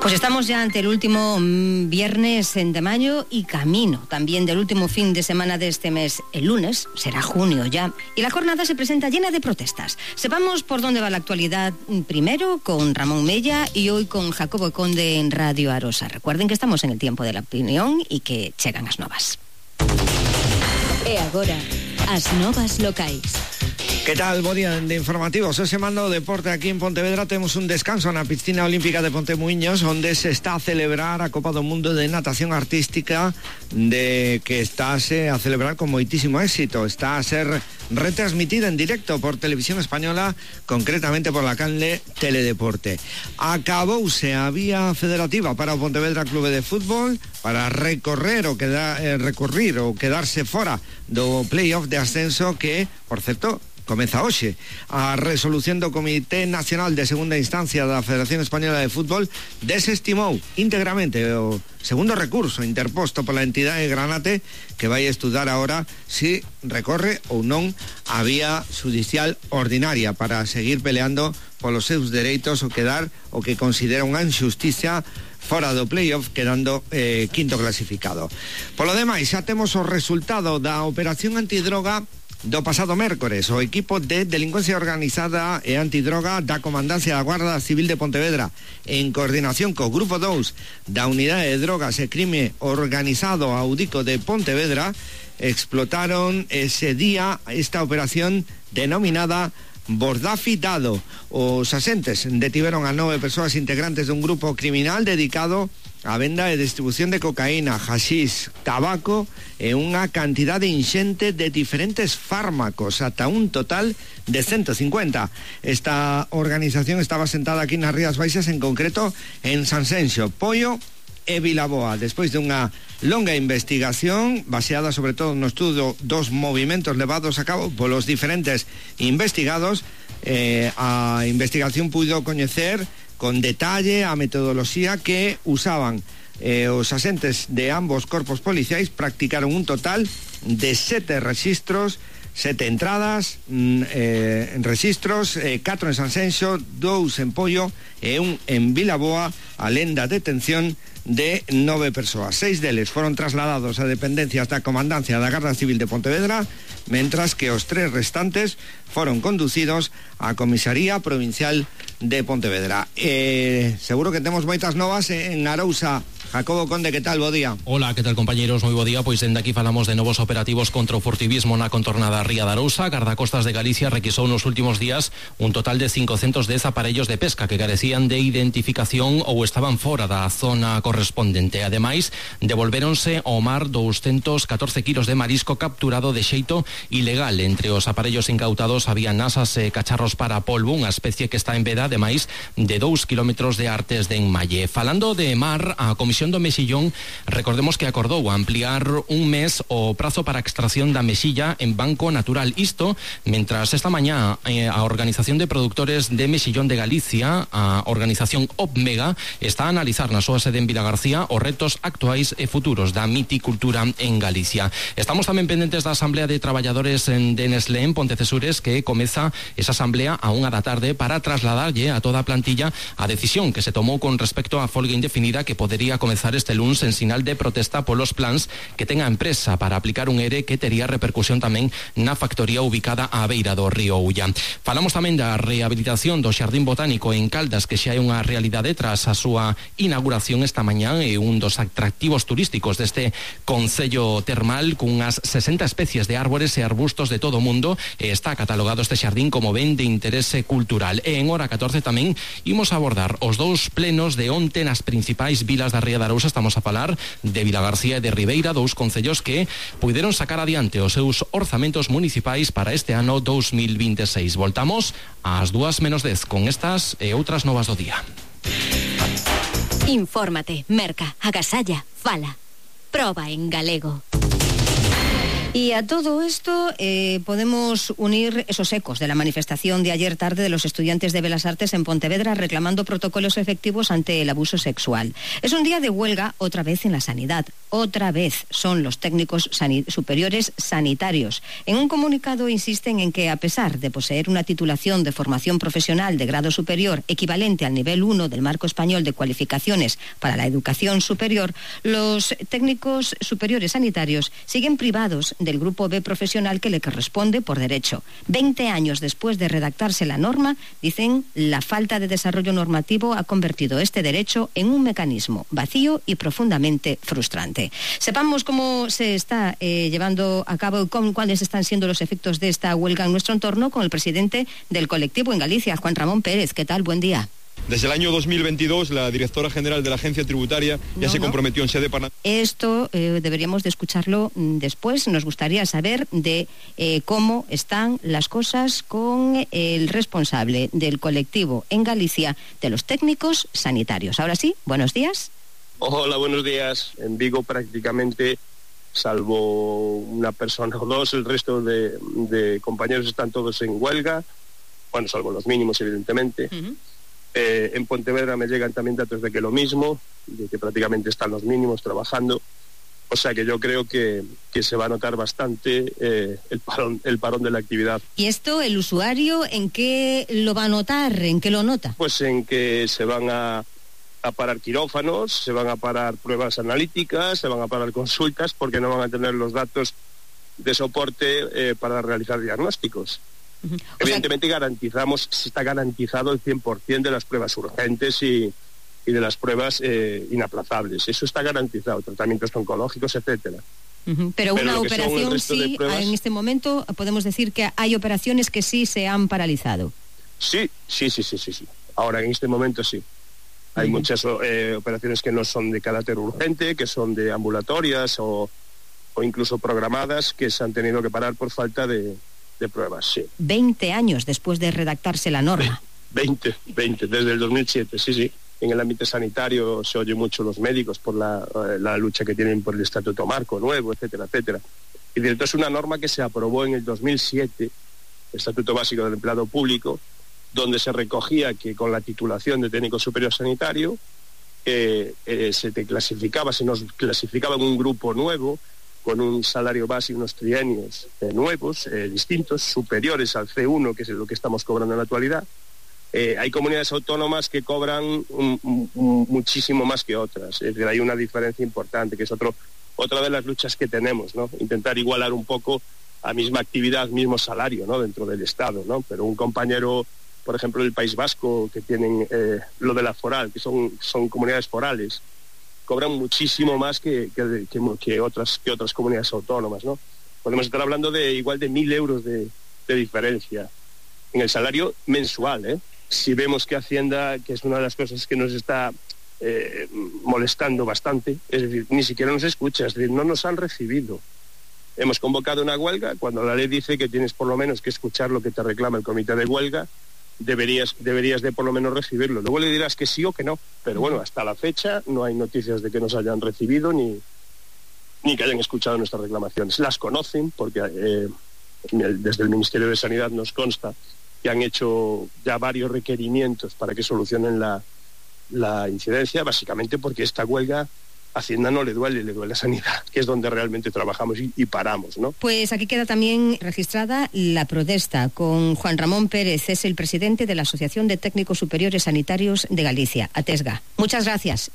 Pues estamos ya ante el último viernes de mayo y camino también del último fin de semana de este mes. El lunes será junio ya y la jornada se presenta llena de protestas. Sepamos por dónde va la actualidad primero con Ramón Mella y hoy con Jacobo Conde en Radio Arosa. Recuerden que estamos en el tiempo de la opinión y que chegan as novas. E agora, as novas locais. ¿Qué tal? Bo día de informativos. Hoxe mando deporte aquí en Pontevedra. Temos un descanso na piscina olímpica de Pontemuiños, onde se está a celebrar a Copa do Mundo de Natación Artística, que estáse a celebrar con moitísimo éxito. Está a ser retransmitida en directo por Televisión Española, concretamente por la canle Teledeporte. Acabouse a vía federativa para o Pontevedra Clube de Fútbol para recorrer ou quedarse fora do playoff de ascenso que, por certo, comeza hoxe. A resolución do Comité Nacional de Segunda Instancia da Federación Española de Fútbol desestimou íntegramente o segundo recurso interposto pola entidade Granate, que vai estudar agora si recorre ou non a vía judicial ordinaria para seguir peleando polos seus dereitos ou quedar o que considera unha injusticia fora do playoff, quedando quinto clasificado. Polo demais, xa temos o resultado da operación antidroga do pasado mércores. O equipo de delincuencia organizada e antidroga da Comandancia da Guarda Civil de Pontevedra, en coordinación co Grupo 2 da Unidade de Drogas e Crime Organizado Audico de Pontevedra, explotaron ese día esta operación denominada Bordafi Dado. Os axentes detiveron a 9 persoas integrantes dun grupo criminal dedicado a venda e distribución de cocaína, haxís, tabaco e unha cantidade inxente de diferentes fármacos, ata un total de 150. Esta organización estaba sentada aquí nas Rías Baixas, en concreto en Sanxenxo, Poio e Vilaboa. Despois dunha longa investigación baseada sobre todo no estudo dos movimentos levados a cabo polos diferentes investigados, a investigación puido coñecer con detalle a metodoloxía que usaban os axentes de ambos corpos policiais. Practicaron un total de 7 rexistros, 7 entradas en rexistros, 4 en Sanxenxo, 2 en Poio e 1 en Vilaboa, alén da detención de 9 persoas. 6 deles foron trasladados a dependencias da Comandancia da Garda Civil de Pontevedra, mentras que os 3 restantes foron conducidos á Comisaría Provincial de Pontevedra. Seguro que temos moitas novas en Arousa. Jacobo Conde, que tal? Bo día. Hola, que tal, compañeros? Moi bo día. Pois dende aquí falamos de novos operativos contra o furtivismo na contornada Ría de Arousa. Gardacostas de Galicia requisou nos últimos días un total de 510 aparellos de pesca que carecían de identificación ou estaban fora da zona correspondente. Ademais, devolvéronse ao mar 214 kilos de marisco capturado de xeito ilegal. Entre os aparellos incautados había nasas e cacharros para polvo, unha especie que está en veda, ademais de 2 kilómetros de artes de enmalle. Falando de mar, a Comisión do Mexillón, recordemos que acordou ampliar un mes o prazo para a extracción da mexilla en banco natural. Isto, mentras esta mañá a Organización de Productores de Mexillón de Galicia, a organización OPMEGA, está a analizar na súa sede en Vilagarcía os retos actuais e futuros da miticultura en Galicia. Estamos tamén pendentes da Asamblea de Traballadores de Nestlé en Pontecesures, que comeza esa asamblea a 1 da tarde para trasladarlle a toda a plantilla a decisión que se tomou con respecto á folga indefinida que podería comezar este luns en sinal de protesta polos plans que ten a empresa para aplicar un ERE que tería repercusión tamén na factoría ubicada á beira do río Ulla. Falamos tamén da rehabilitación do Xardín Botánico en Caldas, que xa é unha realidade tras a súa inauguración esta mañá, e un dos atractivos turísticos deste concello termal, cunhas 60 especies de árbores e arbustos de todo o mundo, e está catalogado este xardín como ben de interese cultural. E en hora 14 tamén imos abordar os 2 plenos de onte nas principais vilas da Ría de Arousa. Estamos a falar de Vilagarcía e de Ribeira, 2 concellos que puideron sacar adiante os seus orzamentos municipais para este ano 2026. Voltamos ás 2:10 con estas e outras novas do día. Infórmate, merca, agasalla, fala. Proba en galego. Y a todo esto podemos unir esos ecos de la manifestación de ayer tarde de los estudiantes de Bellas Artes en Pontevedra reclamando protocolos efectivos ante el abuso sexual. Es un día de huelga otra vez en la sanidad. Otra vez son los técnicos superiores sanitarios. En un comunicado insisten en que a pesar de poseer una titulación de formación profesional de grado superior equivalente al nivel 1 del Marco Español de Cualificaciones para la Educación Superior, los técnicos superiores sanitarios siguen privados del grupo B profesional que le corresponde por derecho. 20 años después de redactarse la norma, dicen, la falta de desarrollo normativo ha convertido este derecho en un mecanismo vacío y profundamente frustrante. Sepamos cómo se está llevando a cabo y cuáles están siendo los efectos de esta huelga en nuestro entorno con el presidente del colectivo en Galicia, Juan Ramón Pérez. ¿Qué tal? Buen día. Desde el año 2022, la directora general de la Agencia Tributaria ya se comprometió en sede parlamentaria. Esto deberíamos de escucharlo después. Nos gustaría saber de cómo están las cosas con el responsable del colectivo en Galicia de los técnicos sanitarios. Ahora sí, buenos días. Hola, buenos días. En Vigo prácticamente, salvo una persona o dos, el resto de compañeros están todos en huelga. Bueno, salvo los mínimos, evidentemente. Uh-huh. En Pontevedra me llegan también datos de que lo mismo, de que prácticamente están los mínimos trabajando. O sea que yo creo que se va a notar bastante el parón de la actividad. ¿Y esto el usuario en qué lo va a notar? ¿En qué lo nota? Pues en que se van a parar quirófanos, se van a parar pruebas analíticas, se van a parar consultas porque no van a tener los datos de soporte para realizar diagnósticos. Uh-huh. Evidentemente está garantizado el 100% de las pruebas urgentes y de las pruebas inaplazables. Eso está garantizado, tratamientos oncológicos, etcétera. Uh-huh. Pero una operación sí, pruebas, en este momento podemos decir que hay operaciones que sí se han paralizado. Sí. Ahora en este momento sí. Hay muchas operaciones que no son de carácter urgente, que son de ambulatorias o incluso programadas, que se han tenido que parar por falta de pruebas, sí. 20 años después de redactarse la norma. 20, desde el 2007, sí. En el ámbito sanitario se oye mucho los médicos por la lucha que tienen por el Estatuto Marco nuevo, etcétera. Y de hecho es una norma que se aprobó en el 2007, el Estatuto Básico del Empleado Público, donde se recogía que con la titulación de técnico superior sanitario se nos clasificaba en un grupo nuevo, con un salario base y unos trienios nuevos, distintos, superiores al C1, que es lo que estamos cobrando en la actualidad. Hay comunidades autónomas que cobran muchísimo más que otras. Es decir, hay una diferencia importante, que es otra de las luchas que tenemos, ¿no? Intentar igualar un poco a misma actividad, mismo salario, ¿no? Dentro del Estado, ¿no? Pero un compañero, por ejemplo, del País Vasco, que tienen lo de la foral, que son comunidades forales, cobran muchísimo más que otras comunidades autónomas, ¿no? Podemos estar hablando de igual de 1.000 euros de diferencia en el salario mensual, ¿eh? Si vemos que Hacienda, que es una de las cosas que nos está molestando bastante, es decir, ni siquiera nos escucha, es decir, no nos han recibido. Hemos convocado una huelga, cuando la ley dice que tienes por lo menos que escuchar lo que te reclama el comité de huelga, deberías de por lo menos recibirlo. Luego le dirás que sí o que no, pero bueno, hasta la fecha no hay noticias de que nos hayan recibido ni que hayan escuchado nuestras reclamaciones. Las conocen porque desde el Ministerio de Sanidad nos consta que han hecho ya varios requerimientos para que solucionen la incidencia, básicamente porque esta huelga Hacienda no le duele a Sanidad, que es donde realmente trabajamos y paramos, ¿no? Pues aquí queda también registrada la protesta con Juan Ramón Pérez, es el presidente de la Asociación de Técnicos Superiores Sanitarios de Galicia, ATESGA. Muchas gracias.